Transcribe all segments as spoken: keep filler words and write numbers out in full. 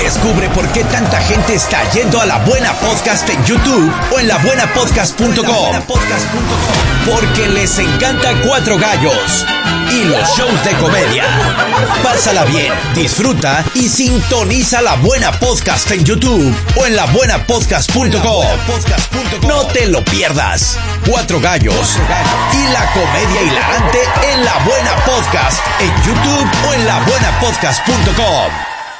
Descubre por qué tanta gente está yendo a La Buena Podcast en YouTube o en la buena podcast punto com. Porque les encanta Cuatro Gallos y los shows de comedia. Pásala bien, disfruta y sintoniza La Buena Podcast en YouTube o en la buena podcast punto com. No te lo pierdas. Cuatro Gallos y la comedia hilarante en La Buena Podcast en YouTube o en la buena podcast punto com.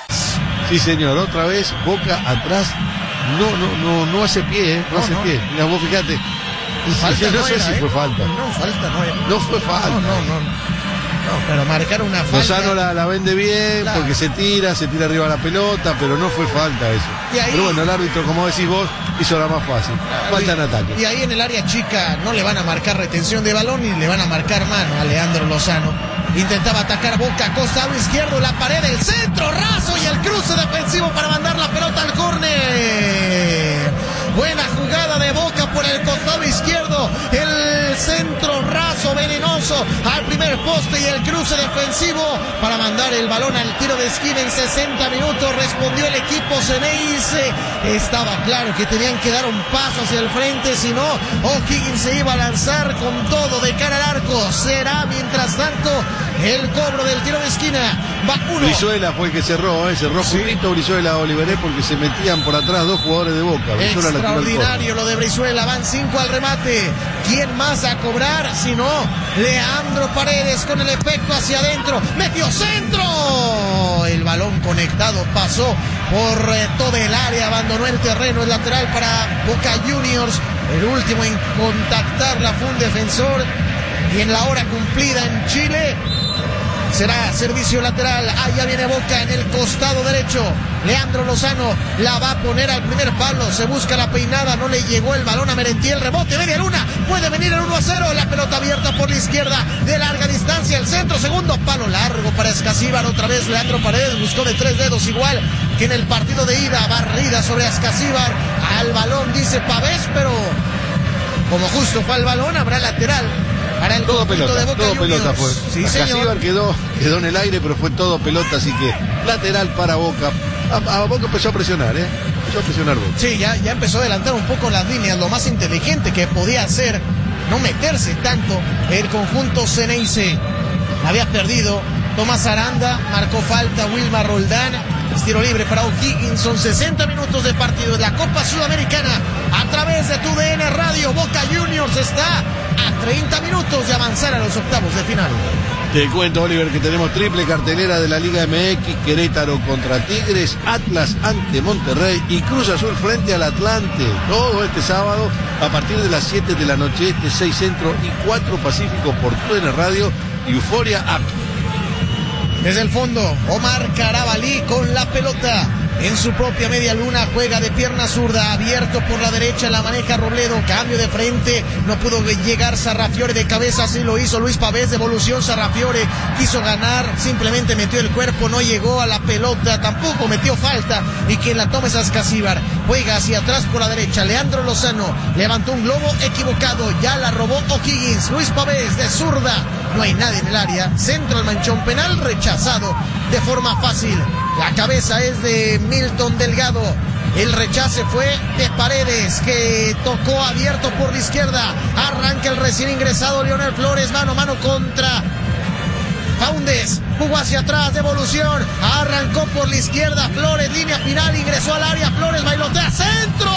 Sí, señor, otra vez Boca atrás. No, no, no, no hace pie, ¿eh? No, no hace no. pie. Mira, vos fíjate. Falta Yo no, no sé era, si ¿eh? fue falta. No, falta no era. No fue falta. No, no, no. No, pero marcar una falta. Lozano la, la vende bien, claro, porque se tira, se tira arriba la pelota, pero no fue falta eso. Y ahí, pero bueno, el árbitro, como decís vos, hizo la más fácil. Claro, falta en ataque. Y ahí en el área chica no le van a marcar retención de balón ni le van a marcar mano a Leandro Lozano. Intentaba atacar Boca, costado izquierdo, la pared, el centro, raso y el cruce defensivo para mandar la pelota al córner. Buena jugada de Boca por el costado izquierdo, el centro raso, venenoso al primer poste y el cruce defensivo para mandar el balón al tiro de esquina en sesenta minutos. Respondió el equipo Ceneice. Estaba claro que tenían que dar un paso hacia el frente, si no O'Higgins se iba a lanzar con todo de cara al arco. Será mientras tanto el cobro del tiro de esquina. Va uno. Brizuela fue el que cerró, ¿eh? cerró sí. Justito Brizuela a Oliveré porque se metían por atrás dos jugadores de Boca. Brizuela extraordinario lo de Brizuela, van cinco al remate. ¿Quién más a cobrar? Si no, Leandro Paredes con el efecto hacia adentro. ¡Metió centro! El balón conectado pasó por eh, todo el área, abandonó el terreno, el lateral para Boca Juniors. El último en contactarla fue un defensor. Y en la hora cumplida en Chile será servicio lateral. Allá viene Boca en el costado derecho. Leandro Lozano la va a poner al primer palo. Se busca la peinada, no le llegó el balón a Merentiel. Rebote, media luna. Puede venir el uno a cero. La pelota abierta por la izquierda de larga distancia. El centro, segundo palo largo para Escacíbar. Otra vez Leandro Paredes buscó de tres dedos, igual que en el partido de ida. Barrida sobre Escacíbar. Al balón dice Pavés, pero como justo fue al balón, habrá lateral para el todo pelota, de Boca todo Juniors. pelota fue. Sí, Escacíbar quedó, quedó en el aire, pero fue todo pelota, así que lateral para Boca. A, a Boca empezó a presionar, ¿eh? Empezó a presionar Boca. Sí, ya, ya empezó a adelantar un poco las líneas, lo más inteligente que podía hacer, no meterse tanto el conjunto Ceneice. Había perdido Tomás Aranda, marcó falta Wilmar Roldán. Tiro libre para O'Higgins, son sesenta minutos de partido de la Copa Sudamericana a través de tu D N Radio. Boca Juniors está a treinta minutos de avanzar a los octavos de final. Te cuento, Oliver, que tenemos triple cartelera de la Liga M X, Querétaro contra Tigres, Atlas ante Monterrey y Cruz Azul frente al Atlante. Todo este sábado a partir de las siete de la noche, este seis Centro y cuatro Pacífico por tu D N Radio y Euforia App. Desde el fondo, Omar Carabalí con la pelota en su propia media luna, juega de pierna zurda, abierto por la derecha, la maneja Robledo, cambio de frente, no pudo llegar Sarrafiore de cabeza, así lo hizo Luis Pavés, devolución, Sarrafiore quiso ganar, simplemente metió el cuerpo, no llegó a la pelota, tampoco metió falta, y quien la toma es Escacíbar, juega hacia atrás por la derecha, Leandro Lozano, levantó un globo equivocado, ya la robó O'Higgins, Luis Pavés de zurda, no hay nadie en el área, centro al manchón penal, rechazado de forma fácil. La cabeza es de Milton Delgado. El rechace fue de Paredes, que tocó abierto por la izquierda. Arranca el recién ingresado Leonel Flores, mano a mano contra Faúndez. Jugó hacia atrás, devolución. Arrancó por la izquierda. Flores, línea final, ingresó al área. Flores bailotea, centro.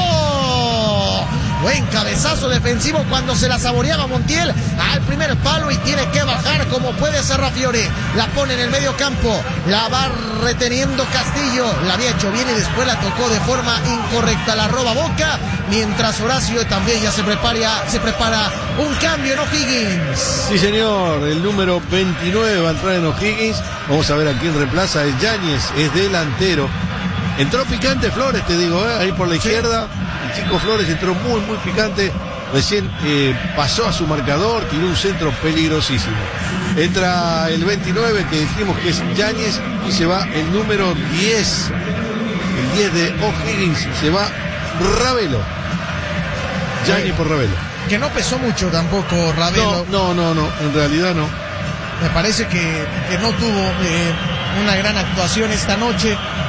Buen cabezazo defensivo cuando se la saboreaba Montiel al primer palo y tiene que bajar como puede Sarrafiore. La pone en el medio campo, la va reteniendo Castillo. La había hecho bien y después la tocó de forma incorrecta. La roba Boca, mientras Horacio también ya se prepara, se prepara un cambio en O'Higgins. Sí, señor, el número veintinueve va a entrar en O'Higgins. Vamos a ver a quién reemplaza. Es Yáñez, es delantero. Entró picante Flores, te digo, ¿eh? Ahí por la izquierda. El chico Flores entró muy, muy picante. Recién eh, pasó a su marcador, tiró un centro peligrosísimo. Entra el veintinueve, que dijimos que es Yáñez, y se va el número diez. El diez de O'Higgins, se va Ravelo. Yáñez por Ravelo. Que no pesó mucho tampoco Ravelo. No, no, no, no, en realidad no. Me parece que, que no tuvo eh, una gran actuación esta noche.